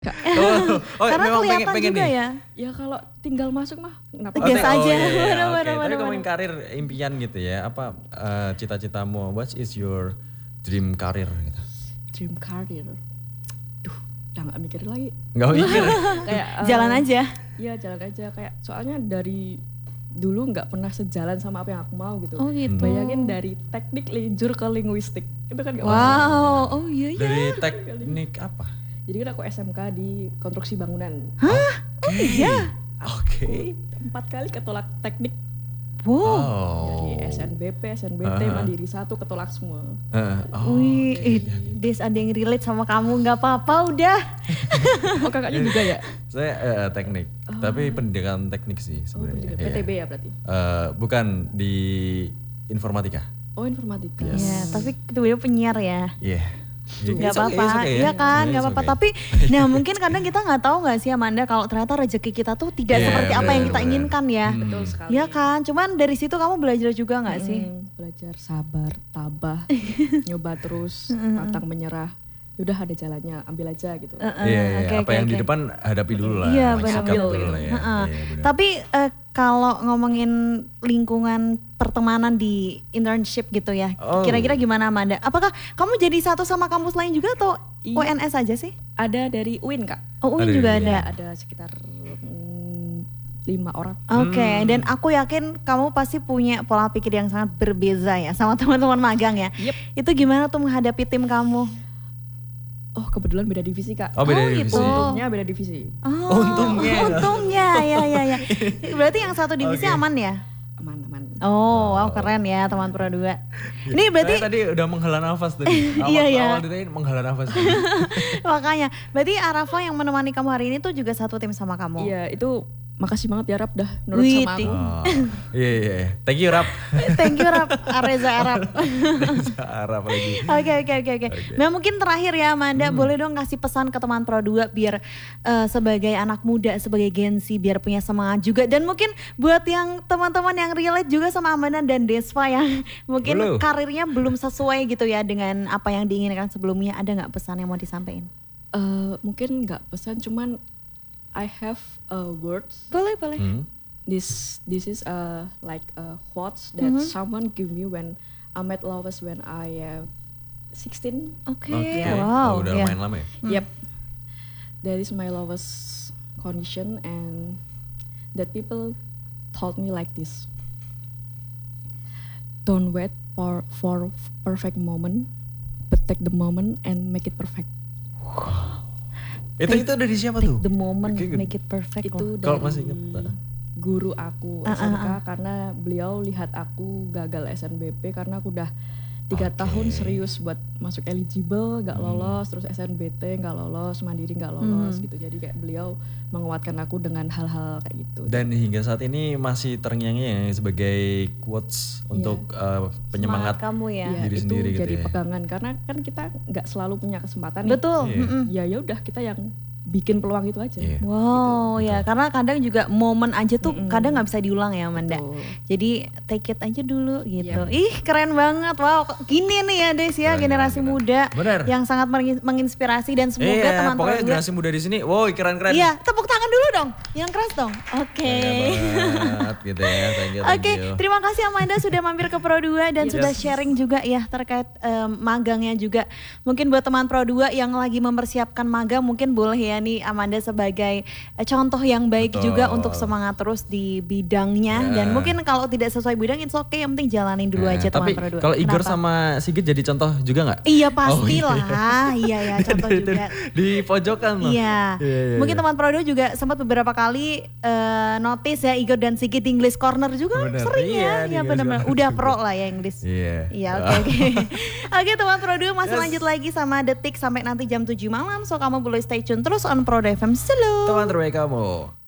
Karena memang kelihatan pengen juga nih. ya. Ya kalau tinggal masuk mah kenapa? Tegas aja. iya. Bener, Oke. Tapi bener. ngomongin karir impian gitu ya. Apa cita-citamu? What is your dream karir gitu? Dream career. Duh, udah gak mikir lagi. Gak mikir. Kayak Jalan aja. Iya jalan aja kayak soalnya dari dulu nggak pernah sejalan sama apa yang aku mau gitu. Oh gitu. Bayangin dari teknik linjur ke linguistik itu kan gak Wow, oh iya ya. Dari teknik apa? Jadi kan aku SMK di konstruksi bangunan. Hah? Oh iya. Oke. 4 kali ketolak teknik Wow. Oh. dari SNBP, SNBT, Mandiri 1 ketolak semua. Wih, Des ada yang relate sama kamu, nggak apa-apa udah. Oh kakaknya juga ya? Saya teknik, tapi pendidikan teknik sih sebenarnya. Iya. PTB ya berarti? Bukan di informatika. Oh informatika. Yes. Ya, tapi kedua penyiar ya. Iya. Nggak apa-apa, iya kan, nggak apa-apa. Tapi, nah mungkin kadang kita nggak tahu nggak sih Amanda kalau ternyata rezeki kita tuh tidak seperti apa yang kita inginkan ya. Betul sekali. Iya kan, cuman dari situ kamu belajar juga nggak sih? Belajar sabar, tabah, nyoba terus, pantang menyerah. Udah ada jalannya, ambil aja gitu. Iya, Oke, apa oke, yang di oke. depan hadapi dulu lah. Iya, sikap benar. dulu lah ya. Heeh. Iya, benar. Tapi kalau ngomongin lingkungan pertemanan di internship gitu ya, Oh. kira-kira gimana Amanda? Apakah kamu jadi satu sama kampus lain juga atau Iya. UNS aja sih? Ada dari UIN kak. Oh UIN Ada juga juga. ada. Ada sekitar 5 orang. Oke, dan aku yakin kamu pasti punya pola pikir yang sangat berbeda ya sama teman-teman magang ya. Yep. Itu gimana tuh menghadapi tim kamu? Oh kebetulan beda divisi kak. Oh beda Oh, divisi. gitu. Untungnya beda divisi. Oh, untungnya, ya. Berarti yang satu divisi Oke. aman ya? Aman. Oh, wow keren ya teman Pro 2. Ini berarti Saya tadi udah menghela nafas tadi. Iya, iya. Awal ditanya menghela nafas. makanya, berarti Arafa yang menemani kamu hari ini tuh juga satu tim sama kamu. Iya itu makasih banget ya Rap dah nurut Wih, sama aku. Oh, iya. Thank you Rap. Thank you Rap, Reza Arab. Arab lagi. Oke. Nah mungkin terakhir ya Amanda, boleh dong kasih pesan ke teman Pro 2 biar sebagai anak muda, sebagai Gen Z biar punya semangat juga. Dan mungkin buat yang teman-teman yang relate juga sama Amanda dan Desva yang mungkin karirnya belum sesuai gitu ya dengan apa yang diinginkan sebelumnya, ada gak pesan yang mau disampaikan? Mungkin nggak pesan cuman I have words. Boleh. This is like quotes that someone give me when I met lovers when I am 16. Oke, Yeah. wow. Oh, udah ya. lumayan lama ya. Yep. That is my lover's condition and that people told me like this. Don't wait for perfect moment, but take the moment and make it perfect. Itu dari siapa tuh? The moment Oke, make it perfect Itu loh. Kalau dari masih ingat. guru aku SMK karena beliau lihat aku gagal SNBP karena aku udah 3 tahun serius buat masuk eligible gak lolos, terus SNBT gak lolos, Mandiri gak lolos gitu. Jadi kayak beliau menguatkan aku dengan hal-hal kayak gitu. Dan hingga saat ini masih terngiang-ngiang sebagai quotes untuk penyemangat kamu ya. Ya, diri itu sendiri gitu jadi ya. pegangan karena kan kita nggak selalu punya kesempatan nih. Betul. Iya. Ya udah kita yang bikin peluang itu aja. Iya. Wow ya karena kadang juga momen aja tuh kadang nggak bisa diulang ya Amanda. Betul. Jadi take it aja dulu gitu. Ih keren banget, wow gini nih ya Des ya, generasi muda Bener. yang sangat menginspirasi dan semoga Iya, teman-teman pokoknya juga. generasi muda di sini, wow keren-keren. Iya tepuk tangan dulu dong, yang keras dong. Oke. Keren banget gitu ya, thank you. Oke, terima kasih Amanda sudah mampir ke Pro 2 dan sudah sharing juga ya terkait magangnya juga. Mungkin buat teman Pro 2 yang lagi mempersiapkan magang mungkin boleh ya nih Amanda sebagai contoh yang baik Betul. juga untuk semangat terus di bidangnya. Dan mungkin kalau tidak sesuai bidang it's okay, yang penting jalanin dulu aja teman Tapi Pro 2. kalau Igor Kenapa? sama Sigit jadi contoh juga nggak? Iya pastilah, iya ya contoh juga. Di pojokan loh. Iya. Mungkin teman Pro 2 juga sempat beberapa kali notice ya Igor dan Sigit di English Corner juga Bener, sering iya, di ya English benar-benar Corner udah juga. pro lah ya Inggris. Iya. Iya oke. Oke teman Pro 2 masih lanjut lagi sama Detik sampai nanti jam 7 malam. So kamu boleh stay tune terus on Pro 2 FM. Selalu. Teman terbaik kamu.